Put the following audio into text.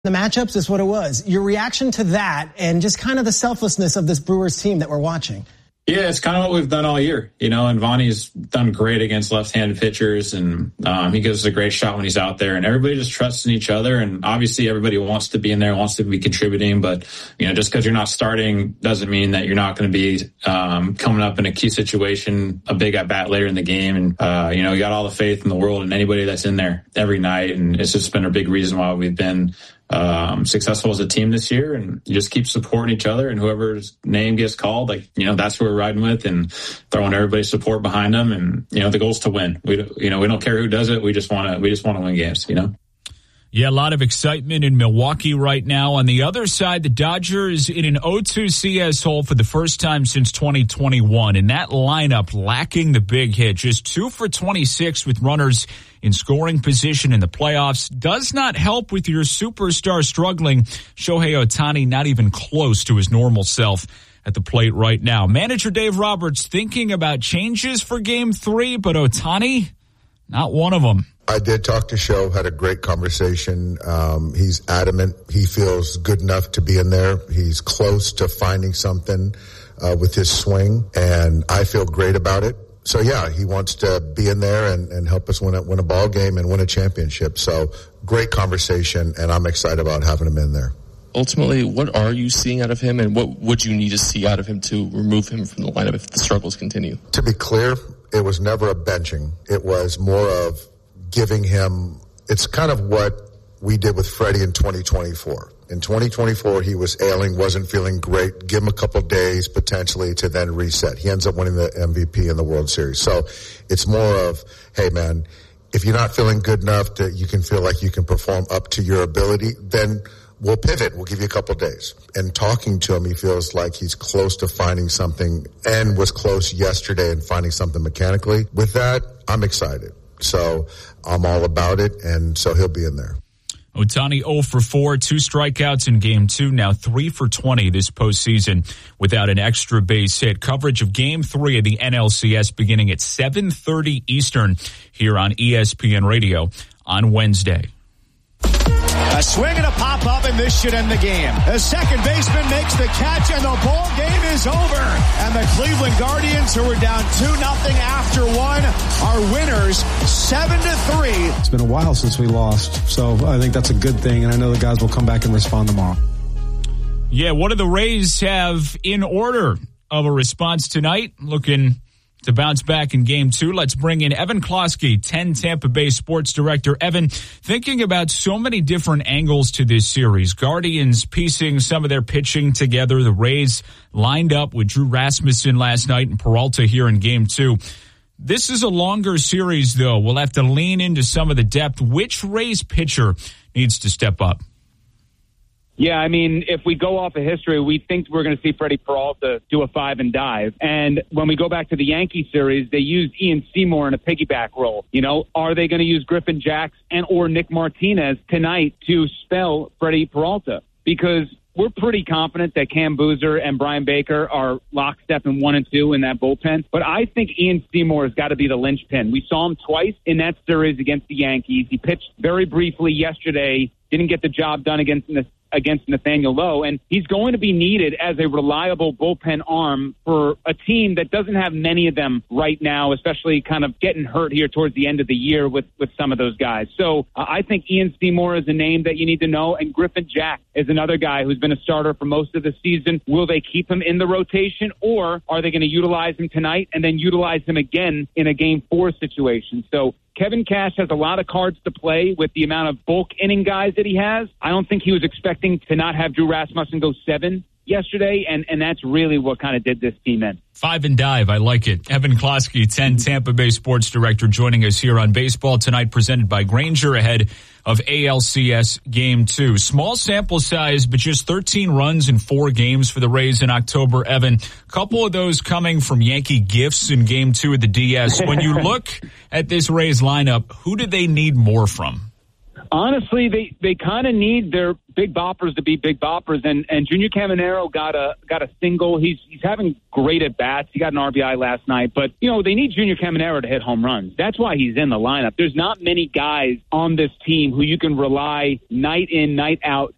The matchups is what it was. Your reaction to that and just kind of the selflessness of this Brewers team that we're watching. Yeah, it's kind of what we've done all year, and Vonnie's done great against left-handed pitchers, and he gives us a great shot when he's out there, and everybody just trusts in each other, and obviously everybody wants to be in there, wants to be contributing, but, just because you're not starting doesn't mean that you're not going to be coming up in a key situation, a big at-bat later in the game, and, you got all the faith in the world in anybody that's in there every night, and it's just been a big reason why we've been successful as a team this year, and you just keep supporting each other, and whoever's name gets called, that's who we're riding with, and throwing everybody's support behind them. And the goal is to win. We don't care who does it. We just want to win games. Yeah, a lot of excitement in Milwaukee right now. On the other side, the Dodgers in an 0-2 CS hole for the first time since 2021. And that lineup lacking the big hit, just 2 for 26 with runners in scoring position in the playoffs, does not help with your superstar struggling. Shohei Ohtani not even close to his normal self at the plate right now. Manager Dave Roberts thinking about changes for Game 3, but Ohtani, not one of them. I did talk to Sho, had a great conversation. He's adamant. He feels good enough to be in there. He's close to finding something with his swing, and I feel great about it. So, yeah, he wants to be in there and help us win a ball game and win a championship. So, great conversation, and I'm excited about having him in there. Ultimately, what are you seeing out of him, and what would you need to see out of him to remove him from the lineup if the struggles continue? To be clear, it was never a benching. It was more of giving him, it's kind of what we did with Freddie in 2024. In 2024, he was ailing, wasn't feeling great. Give him a couple days potentially to then reset. He ends up winning the MVP in the World Series. So it's more of, hey man, if you're not feeling good enough that you can feel like you can perform up to your ability, then we'll pivot. We'll give you a couple days. And talking to him, he feels like he's close to finding something, and was close yesterday in finding something mechanically. With that, I'm excited. So I'm all about it, and so he'll be in there. Ohtani 0 for 4, 2 strikeouts in Game 2, now 3 for 20 this postseason without an extra base hit. Coverage of Game 3 of the NLCS beginning at 7:30 Eastern here on ESPN Radio on Wednesday. A swing and a pop-up, and this should end the game. The second baseman makes the catch, and the ball game is over. And the Cleveland Guardians, who were down 2-0 after one, are winners 7-3. It's been a while since we lost, so I think that's a good thing, and I know the guys will come back and respond tomorrow. Yeah, what do the Rays have in order of a response tonight? Looking to bounce back in Game 2, let's bring in Evan Klosky, 10 Tampa Bay sports director. Evan, thinking about so many different angles to this series, Guardians piecing some of their pitching together, the Rays lined up with Drew Rasmussen last night and Peralta here in Game 2. This is a longer series, though. We'll have to lean into some of the depth. Which Rays pitcher needs to step up? Yeah, I mean, if we go off of history, we think we're going to see Freddie Peralta do a 5 and dive. And when we go back to the Yankee series, they used Ian Seymour in a piggyback role. Are they going to use Griffin Jax and or Nick Martinez tonight to spell Freddie Peralta? Because we're pretty confident that Cam Boozer and Brian Baker are lockstep in 1 and 2 in that bullpen. But I think Ian Seymour has got to be the linchpin. We saw him twice in that series against the Yankees. He pitched very briefly yesterday, didn't get the job done against Nathaniel Lowe, and he's going to be needed as a reliable bullpen arm for a team that doesn't have many of them right now, especially kind of getting hurt here towards the end of the year with some of those guys. So I think Ian Seymour is a name that you need to know, and Griffin Jax is another guy who's been a starter for most of the season. Will they keep him in the rotation, or are they going to utilize him tonight and then utilize him again in a Game 4 situation? So Kevin Cash has a lot of cards to play with the amount of bulk inning guys that he has. I don't think he was expecting to not have Drew Rasmussen go 7 yesterday, and that's really what kind of did this team in. 5 and dive, I like it. Evan Klosky, 10 Tampa Bay sports director, joining us here on Baseball Tonight, presented by Grainger ahead of ALCS Game 2. Small sample size, but just 13 runs in 4 games for the Rays in October. Evan, a couple of those coming from Yankee gifts in Game 2 of the DS. When you look at this Rays lineup, who do they need more from? Honestly, they kind of need their big boppers to be big boppers, and Junior Caminero got a single. He's having great at bats. He got an RBI last night, but they need Junior Caminero to hit home runs. That's why he's in the lineup. There's not many guys on this team who you can rely night in, night out